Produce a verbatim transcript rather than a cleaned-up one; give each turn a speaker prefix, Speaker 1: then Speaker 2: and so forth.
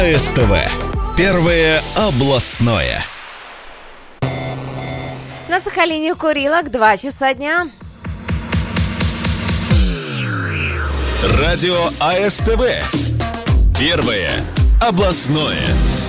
Speaker 1: СТВ. Первое областное.
Speaker 2: На Сахалине Курилок, два часа дня.
Speaker 1: Радио АСТВ. Первое областное.